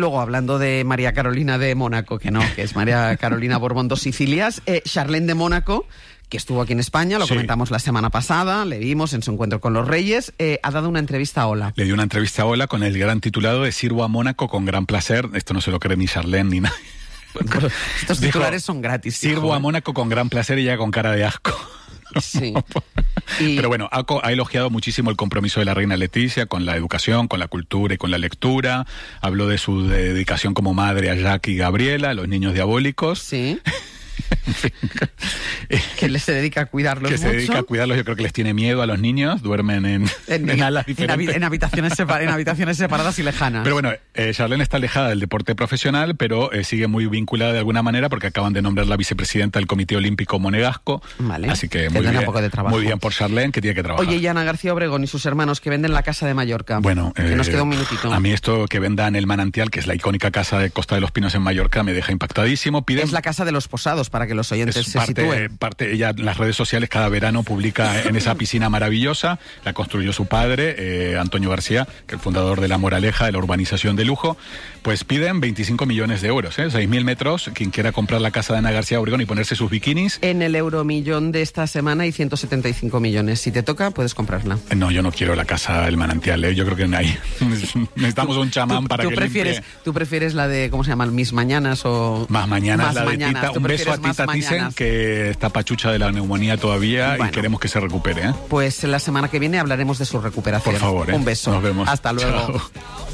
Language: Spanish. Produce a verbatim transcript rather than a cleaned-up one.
luego, hablando de María Carolina de Mónaco, que no, que es María Carolina Borbón dos Sicilias, eh, Charlene de Mónaco, que estuvo aquí en España, lo sí. comentamos la semana pasada, le vimos en su encuentro con los Reyes, eh, ha dado una entrevista a Hola. Le dio una entrevista a Hola con el gran titulado de Sirvo a Mónaco con gran placer. Esto no se lo cree ni Charlene ni nadie. Bueno, estos titulares Dijo, son gratis. Sirvo hijo. a Mónaco con gran placer y ya con cara de asco. Sí. Y... Pero bueno, ha, ha elogiado muchísimo el compromiso de la reina Leticia con la educación, con la cultura y con la lectura. Habló de su dedicación como madre a Jack y Gabriela, los niños diabólicos. Sí. Que les se dedica a cuidarlos que mucho. se dedica a cuidarlos, yo creo que les tiene miedo a los niños, duermen en, en, en alas diferentes. En, en, habitaciones separ, en habitaciones separadas y lejanas. Pero bueno, eh, Charlene está alejada del deporte profesional, pero eh, sigue muy vinculada de alguna manera porque acaban de nombrar la vicepresidenta del Comité Olímpico Monegasco. Vale. Así que muy bien, un poco de trabajo. muy bien por Charlene, que tiene que trabajar. Oye, y Ana García Obregón y sus hermanos que venden la Casa de Mallorca. Bueno, que eh, nos queda un minutito. A mí esto que vendan el Manantial, que es la icónica casa de Costa de los Pinos en Mallorca, me deja impactadísimo. Piden... Es la casa de los posados, para que los oyentes es se parte, sitúen. Parte, ella en las redes sociales cada verano publica en esa piscina maravillosa, la construyó su padre, eh, Antonio García, que es el fundador de La Moraleja, de la urbanización de lujo. Pues piden veinticinco millones de euros, ¿eh? seis mil metros, quien quiera comprar la casa de Ana García Obregón y ponerse sus bikinis. En el Euromillón de esta semana hay ciento setenta y cinco millones. Si te toca, puedes comprarla. No, yo no quiero la casa del Manantial, ¿eh? Yo creo que no hay. Necesitamos un chamán tú, para tú que prefieres, limpie. ¿Tú prefieres la de, ¿cómo se llama? Mis Mañanas o...? Más Mañanas, más la mañanas. de Tita. Un beso a Tita Thyssen, que está pachucha de la neumonía todavía bueno, y queremos que se recupere, ¿eh? Pues la semana que viene hablaremos de su recuperación. Por favor, ¿eh? Un beso. Nos vemos. Hasta luego. Chao.